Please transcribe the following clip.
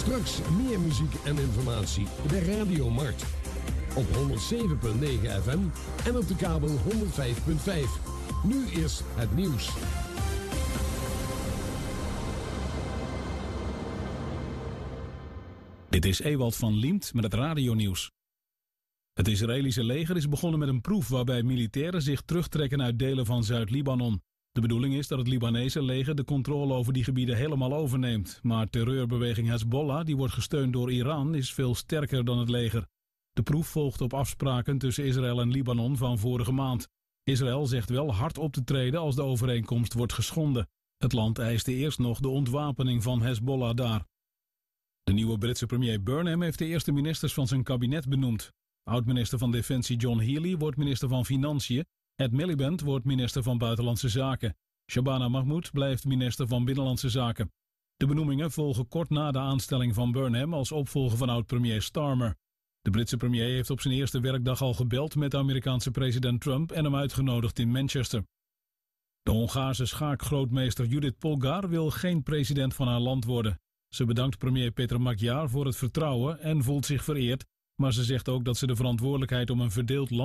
Straks meer muziek en informatie bij Radio Mart. Op 107.9 FM en op de kabel 105.5. Nu is het nieuws. Dit is Ewald van Liemt met het radionieuws. Het Israëlische leger is begonnen met een proef waarbij militairen zich terugtrekken uit delen van Zuid-Libanon. De bedoeling is dat het Libanese leger de controle over die gebieden helemaal overneemt. Maar terreurbeweging Hezbollah, die wordt gesteund door Iran, is veel sterker dan het leger. De proef volgt op afspraken tussen Israël en Libanon van vorige maand. Israël zegt wel hard op te treden als de overeenkomst wordt geschonden. Het land eiste eerst nog de ontwapening van Hezbollah daar. De nieuwe Britse premier Burnham heeft de eerste ministers van zijn kabinet benoemd. Oud-minister van Defensie John Healey wordt minister van Financiën. Ed Miliband wordt minister van Buitenlandse Zaken. Shabana Mahmoud blijft minister van Binnenlandse Zaken. De benoemingen volgen kort na de aanstelling van Burnham als opvolger van oud-premier Starmer. De Britse premier heeft op zijn eerste werkdag al gebeld met de Amerikaanse president Trump en hem uitgenodigd in Manchester. De Hongaarse schaakgrootmeester Judith Polgar wil geen president van haar land worden. Ze bedankt premier Peter Magyar voor het vertrouwen en voelt zich vereerd, maar ze zegt ook dat ze de verantwoordelijkheid om een verdeeld land